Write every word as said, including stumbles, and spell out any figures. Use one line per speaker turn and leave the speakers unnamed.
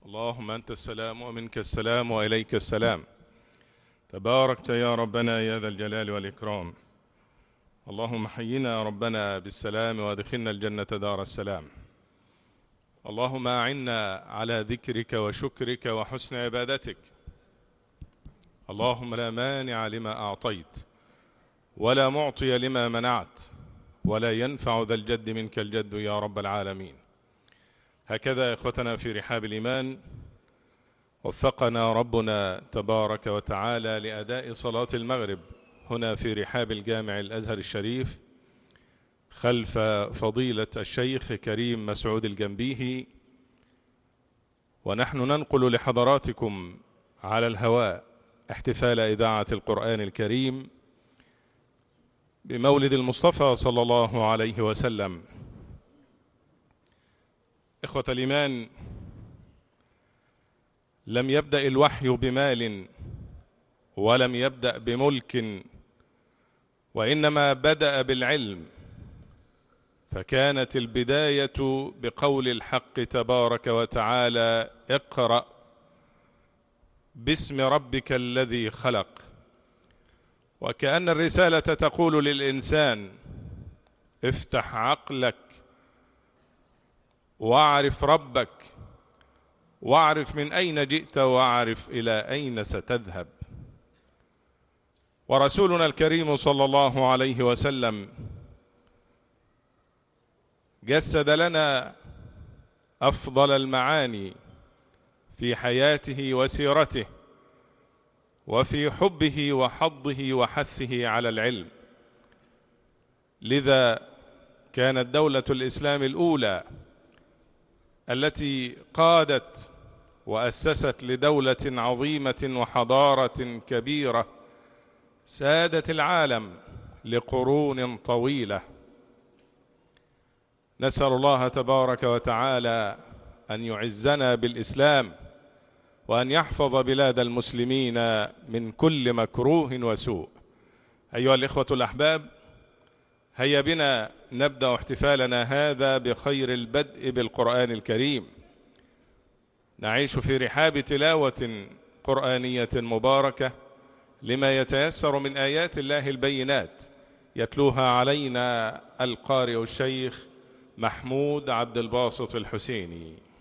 اللهم أنت السلام ومنك السلام وإليك السلام. تباركت يا ربنا يا ذا الجلال والإكرام. اللهم حينا ربنا بالسلام وادخلنا الجنة دار السلام. اللهم أعنا على ذكرك وشكرك وحسن عبادتك. اللهم لا مانع لما أعطيت ولا معطي لما منعت ولا ينفع ذا الجد منك الجد يا رب العالمين. هكذا يا إخوتنا في رحاب الإيمان وفقنا ربنا تبارك وتعالى لأداء صلاة المغرب هنا في رحاب الجامع الأزهر الشريف خلف فضيلة الشيخ كريم مسعود الجنبيهي، ونحن ننقل لحضراتكم على الهواء احتفال إذاعة القرآن الكريم بمولد المصطفى صلى الله عليه وسلم. إخوة الإيمان، لم يبدأ الوحي بمال ولم يبدأ بملك، وإنما بدأ بالعلم، فكانت البداية بقول الحق تبارك وتعالى: اقرأ باسم ربك الذي خلق. وكأن الرسالة تقول للإنسان: افتح عقلك واعرف ربك، واعرف من أين جئت، واعرف إلى أين ستذهب. ورسولنا الكريم صلى الله عليه وسلم جسد لنا أفضل المعاني في حياته وسيرته وفي حبه وحضه وحثه على العلم. لذا كانت دولة الإسلام الأولى التي قادت وأسست لدولة عظيمة وحضارة كبيرة سادت العالم لقرون طويلة. نسأل الله تبارك وتعالى أن يعزنا بالإسلام وأن يحفظ بلاد المسلمين من كل مكروه وسوء. أيها الإخوة الأحباب، هيا بنا نبدأ احتفالنا هذا بخير البدء بالقرآن الكريم. نعيش في رحاب تلاوة قرآنية مباركة لما يتيسر من آيات الله البينات، يتلوها علينا القارئ الشيخ محمود عبد الباسط الحسيني.